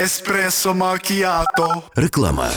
еспресо макіато. Реклама.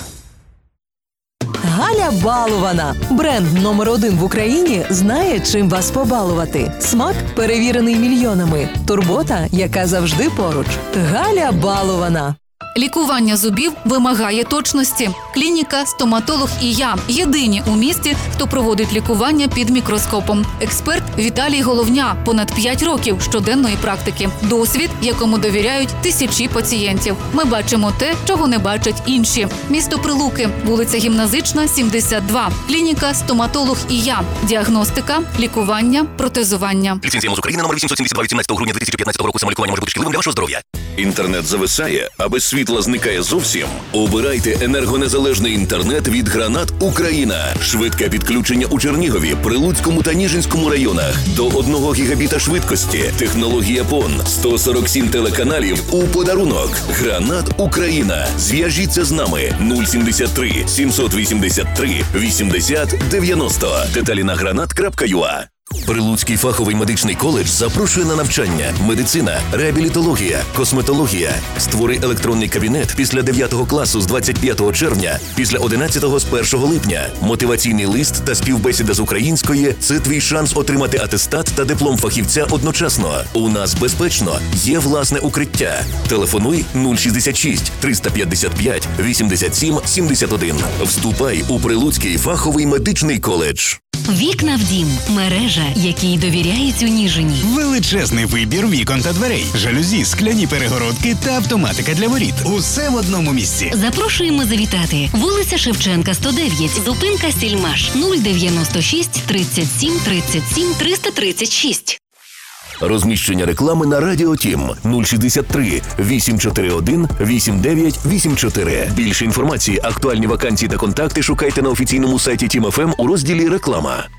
Галя Балована. Бренд номер 1 в Україні знає, чим вас побалувати. Смак, перевірений мільйонами. Турбота, яка завжди поруч. Галя Балована. Лікування зубів вимагає точності. Клініка «Стоматолог і я» – єдині у місті, хто проводить лікування під мікроскопом. Експерт Віталій Головня – понад 5 років щоденної практики. Досвід, якому довіряють тисячі пацієнтів. Ми бачимо те, чого не бачать інші. Місто Прилуки, вулиця Гімназична, 72. Клініка «Стоматолог і я». Діагностика, лікування, протезування. Ліцензія МОЗ України номер 872 від 17 грудня 2015 року. Самолікування може бути шкідливим для вашого здоров'я. Інтернет зависає, а без світла зникає зовсім? Обирайте енергонезалежний інтернет від Гранат Україна. Швидке підключення у Чернігові, Прилуцькому та Ніжинському районах. До 1 гігабіта швидкості. Технологія ПОН. 147 телеканалів у подарунок. Гранат Україна. Зв'яжіться з нами. 073 783 80 90. Деталі на granat.ua. Прилуцький фаховий медичний коледж запрошує на навчання. Медицина, реабілітологія, косметологія. Створи електронний кабінет після 9 класу з 25 червня, після 11 з 1 липня. Мотиваційний лист та співбесіда з української – це твій шанс отримати атестат та диплом фахівця одночасно. У нас безпечно. Є власне укриття. Телефонуй 066 355 87 71. Вступай у Прилуцький фаховий медичний коледж. Вікна в дім. Мережа, якій довіряють у Ніжині. Величезний вибір вікон та дверей. Жалюзі, скляні перегородки та автоматика для воріт. Усе в одному місці. Запрошуємо завітати. Вулиця Шевченка, 109. Зупинка Сільмаш. 096 37 37 336. Розміщення реклами на Радіо Тім 063 841 8984. Більше інформації, актуальні вакансії та контакти шукайте на офіційному сайті Тім ФМ у розділі «Реклама».